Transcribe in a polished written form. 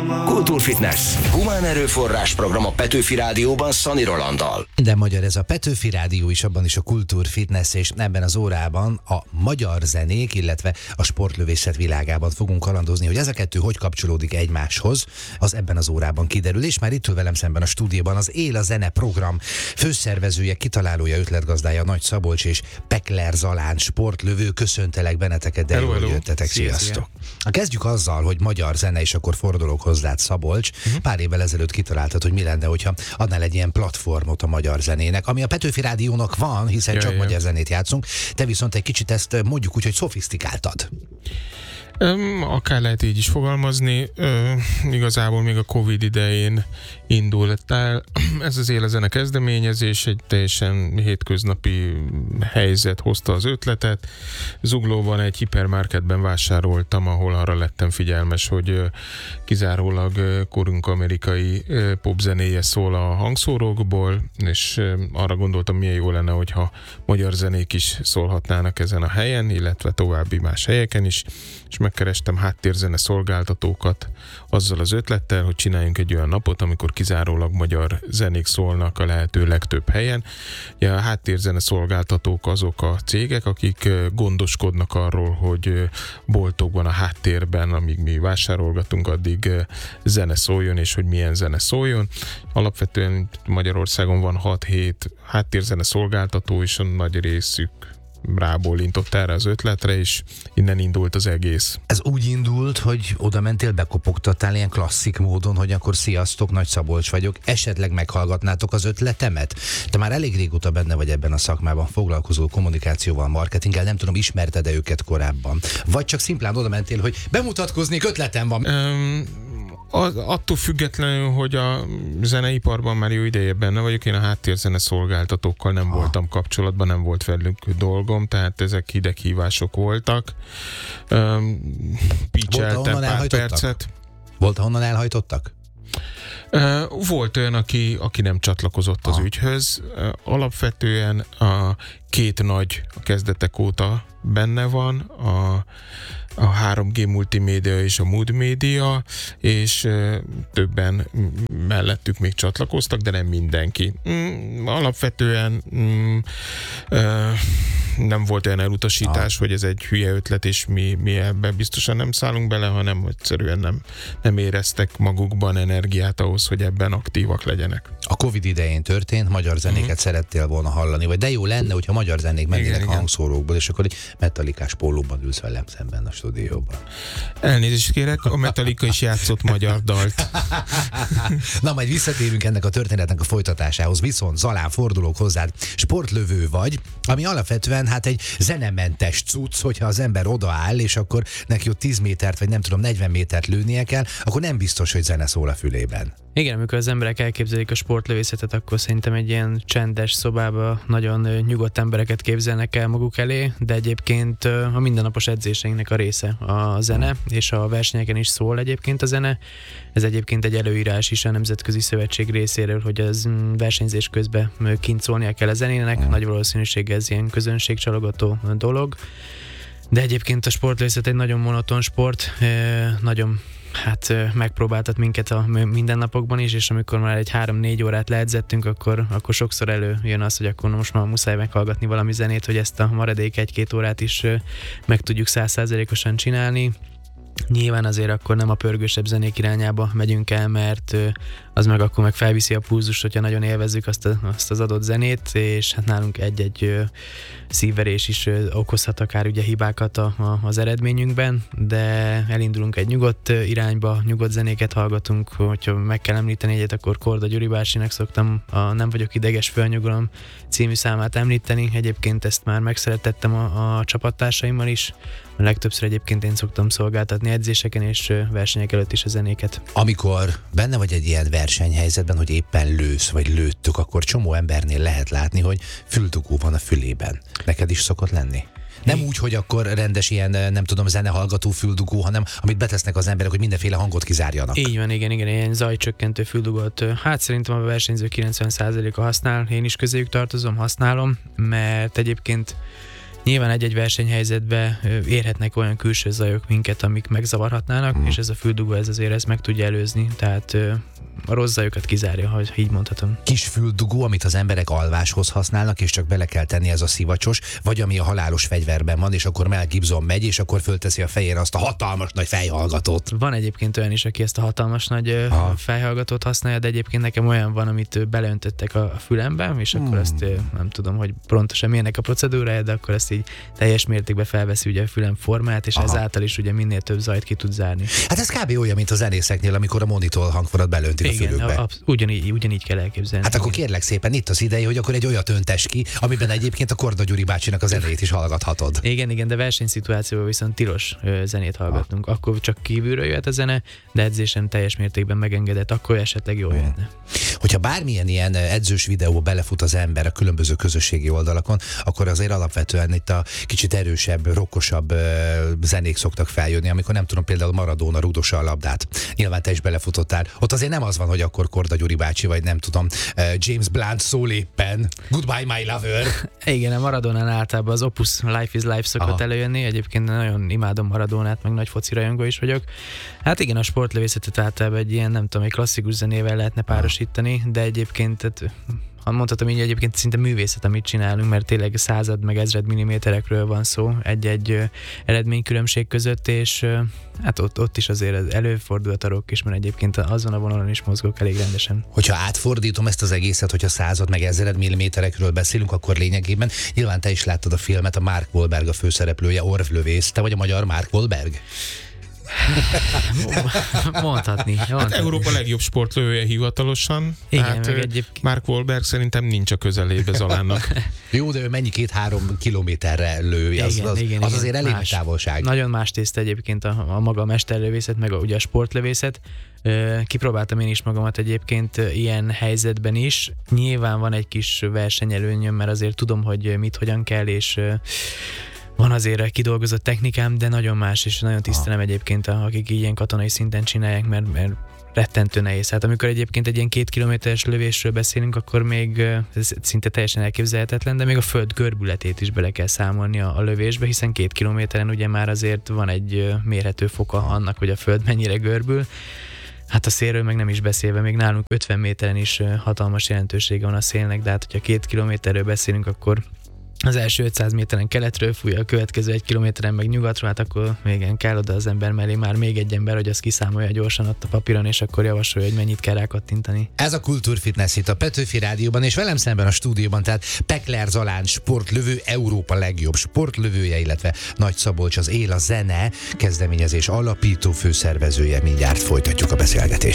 Kultúrfitness. Humán erőforrás program a Petőfi Rádióban Szani Rolanddal. Minden magyar, ez a Petőfi Rádió is, abban is a Kultúrfitness, és ebben az órában a magyar zenék, illetve a sportlövészet világában fogunk kalandozni, hogy ez a kettő hogy kapcsolódik egymáshoz, az ebben az órában kiderül, és már itt ül velem szemben a stúdióban az Él a Zene program főszervezője, kitalálója, ötletgazdája Nagy Szabolcs és Pekler Zalán sportlövő. Köszöntelek benneteket, de jól jöttetek, sziasztok! Kezdjük azzal, hogy magyar zene, és akkor fordulok hozzád, Szabolcs. Pár évvel ezelőtt kitaláltad, hogy mi lenne, hogyha adnál egy ilyen platformot a magyar zenének, ami a Petőfi Rádiónak van, hiszen csak magyar zenét játszunk, te viszont egy kicsit ezt mondjuk úgy, hogy szofisztikáltad. Akár lehet így is fogalmazni, igazából még a Covid idején indult el ez az Él a Zene kezdeményezés, egy teljesen hétköznapi helyzet hozta az ötletet. Zuglóban egy hipermarketben vásároltam, ahol arra lettem figyelmes, hogy kizárólag korunk amerikai popzenéje szól a hangszórókból, és arra gondoltam, milyen jó lenne, hogyha magyar zenék is szólhatnának ezen a helyen, illetve további más helyeken is, és megkerestem háttérzene szolgáltatókat azzal az ötlettel, hogy csináljunk egy olyan napot, amikor kizárólag magyar zenék szólnak a lehető legtöbb helyen. Ja, a háttérzene szolgáltatók azok a cégek, akik gondoskodnak arról, hogy boltokban a háttérben, amíg mi vásárolgatunk, addig zene szóljon, és hogy milyen zene szóljon. Alapvetően Magyarországon van 6-7 háttérzene szolgáltató, és a nagy részük rábólintott erre az ötletre, és innen indult az egész. Ez úgy indult, hogy oda mentél, bekopogtattál ilyen klasszik módon, hogy akkor sziasztok, Nagy Szabolcs vagyok, esetleg meghallgatnátok az ötletemet? Te már elég régóta benne vagy ebben a szakmában, foglalkozol kommunikációval, marketinggel, nem tudom, ismerted-e őket korábban? Vagy csak szimplán oda mentél, hogy bemutatkoznék, ötletem van? Attól függetlenül, hogy a zeneiparban már jó ideje benne vagyok, én a háttérzene szolgáltatókkal nem voltam kapcsolatban, nem volt velük dolgom, tehát ezek hideghívások voltak. Pitcheltem pár percet. Volt, ahonnan elhajtottak? Volt olyan, aki nem csatlakozott az ügyhöz. Alapvetően a két nagy a kezdetek óta benne van, a 3G Multimédia és a Mood Media, és többen mellettük még csatlakoztak, de nem mindenki. Alapvetően nem volt olyan elutasítás, hogy ez egy hülye ötlet, és mi ebben biztosan nem szállunk bele, hanem egyszerűen nem éreztek magukban energiát ahhoz, hogy ebben aktívak legyenek. A Covid idején történt, magyar zenéket szerettél volna hallani, vagy de jó lenne, hogyha magyar zenék mennének hangszórókból, és akkor egy metalikás pólóban ülsz velem szemben a stúdióban. Elnézést kérek, a Metallica is játszott magyar dalt. Na, majd visszatérünk ennek a történetnek a folytatásához, viszont Zalán, fordulok hozzád, sportlövő vagy, ami alapvetően hát egy zenementes cucc, hogyha az ember odaáll, és akkor neki ott 10 métert, vagy nem tudom, 40 métert lőnie kell, akkor nem biztos, hogy zene szól a fülében. Igen, amikor az emberek elképzelik a sportlövészetet, akkor szerintem egy ilyen csendes szobába nagyon nyugodt embereket képzelnek el maguk elé, de egyébként a mindennapos edzéseinknek a része a zene, és a versenyeken is szól egyébként a zene. Ez egyébként egy előírás is a Nemzetközi Szövetség részéről, hogy az versenyzés közben kint szólnia kell a zenének, nagy valószínűséggel ez ilyen közönségcsalogató dolog. De egyébként a sportlövészet egy nagyon monoton sport, nagyon megpróbáltat minket a mindennapokban is, és amikor már egy 3-4 órát leedzettünk, akkor sokszor előjön az, hogy akkor most már muszáj meghallgatni valami zenét, hogy ezt a maradék 1-2 órát is meg tudjuk 100%-osan csinálni. Nyilván azért akkor nem a pörgősebb zenék irányába megyünk el, mert az meg akkor meg felviszi a pulzust, hogyha nagyon élvezzük azt az adott zenét, és hát nálunk egy szívverés is okozhat akár ugye hibákat az eredményünkben, de elindulunk egy nyugodt irányba, nyugodt zenéket hallgatunk, hogyha meg kell említeni egyet, akkor Korda Gyuri bácsinak szoktam a Nem vagyok ideges, fölnyugalom című számát említeni, egyébként ezt már megszerettettem a csapattársaimmal is, a legtöbbször egyébként én szoktam szolgáltatni edzéseken és versenyek előtt is a zenéket. Amikor benne vagy egy ilyen versenyhelyzetben, hogy éppen lősz, vagy lőttök, akkor csomó embernél lehet látni, hogy füldugó van a fülében. Neked is szokott lenni? Nem úgy, hogy akkor rendes ilyen, nem tudom, zenehallgató füldugó, hanem amit betesznek az emberek, hogy mindenféle hangot kizárjanak. Így van, igen, ilyen zajcsökkentő füldugót. Hát szerintem a versenyző 90%-a használ, én is közéjük tartozom, használom, mert egyébként Nyilván egy-egy versenyhelyzetbe érhetnek olyan külső zajok minket, amik megzavarhatnának, és ez a füldugó ez azért ezt meg tudja előzni, tehát a rossz zajokat kizárja, ha így mondhatom. Kis füldugó, amit az emberek alváshoz használnak, és csak bele kell tenni, ez a szivacsos, vagy ami a halálos fegyverben van, és akkor Mel Gibson megy, és akkor fölteszi a fejére azt a hatalmas nagy fejhallgatót. Van egyébként olyan is, aki ezt a hatalmas nagy fejhallgatót használja, de egyébként nekem olyan van, amit beleöntöttek a fülembe, és akkor azt nem tudom, hogy pontosan milyennek a procedúrája, de akkor ezt így teljes mértékben felveszi ugye a fülem formát, és ezáltal is ugye minél több zajt ki tud zárni. Hát ez kb. Olyan, mint a zenészeknél, amikor a monitor hangforrat belöntik a fülükbe. Ugyanígy kell elképzelni. Hát akkor kérlek szépen, itt az ideje, hogy akkor egy olyat öntes ki, amiben egyébként a Korda Gyuri bácsinak a zenét is hallgathatod. Igen, de versenyszituációban viszont tilos zenét hallgatnunk. Akkor csak kívülről jöhet a zene, de edzésen teljes mértékben megengedett, akkor esetleg jól jöhetne. Hogyha bármilyen ilyen edzős videó belefut az ember a különböző közösségi oldalakon, akkor azért alapvetően itt a kicsit erősebb, rockosabb zenék szoktak feljönni, amikor nem tudom, például Maradona rúdossa a labdát. Nyilván te is belefutottál. Ott azért nem az van, hogy akkor Korda Gyuri bácsi, vagy nem tudom, James Blunt szól éppen Goodbye My Lover. Igen, a Maradonán általában az Opus Life is Life szokott előjönni. Egyébként nagyon imádom Maradonát, meg nagy foci rajongó is vagyok. Hát igen, a sportlövészetet általában egy ilyen, nem tudom, egy klasszikus zenével lehetne párosítani, de egyébként mondhatom így, egyébként szinte művészet, amit csinálunk, mert tényleg század meg ezred milliméterekről van szó egy-egy eredménykülönbség között, és hát ott is azért előfordulhat a rock is, mert egyébként azon a vonalon is mozgok elég rendesen. Hogyha átfordítom ezt az egészet, hogyha század meg ezred milliméterekről beszélünk, akkor lényegében nyilván te is láttad a filmet, a Mark Wahlberg a főszereplője, orvlövész. Te vagy a magyar Mark Wahlberg? Mondhatni. Hát Európa legjobb sportlövője hivatalosan. Igen, hát egyébként Mark Wahlberg szerintem nincs a közelébe Zalánnak. Jó, de ő mennyi 2-3 kilométerre lő, az azért elég nagy távolság. Nagyon más tészta egyébként a maga mesterlövészet, meg ugye a sportlövészet. Kipróbáltam én is magamat egyébként ilyen helyzetben is. Nyilván van egy kis versenyelőnyöm, mert azért tudom, hogy mit, hogyan kell, és van azért kidolgozott technikám, de nagyon más, és nagyon tisztelem egyébként, akik ilyen katonai szinten csinálják, mert rettentő nehéz. Hát amikor egyébként egy ilyen 2 kilométeres lövésről beszélünk, akkor még ez szinte teljesen elképzelhetetlen, de még a föld görbületét is bele kell számolni a lövésbe, hiszen 2 kilométeren ugye már azért van egy mérhető foka annak, hogy a föld mennyire görbül. Hát a szélről meg nem is beszélve, még nálunk 50 méteren is hatalmas jelentősége van a szélnek, de hát hogyha 2 kilométerről beszélünk, akkor az első 500 méteren keletről fúj, a következő 1 kilométeren meg nyugatról, hát akkor még kell oda az ember mellé már még egy ember, hogy azt kiszámolja gyorsan ott a papíron, és akkor javasolja, hogy mennyit kell rákattintani. Ez a Kultúrfitness itt a Petőfi Rádióban, és velem szemben a stúdióban, tehát Pekler Zalán sportlövő, Európa legjobb sportlövője, illetve Nagy Szabolcs, az Él a Zene kezdeményezés alapító főszervezője. Mindjárt folytatjuk a beszélgetést.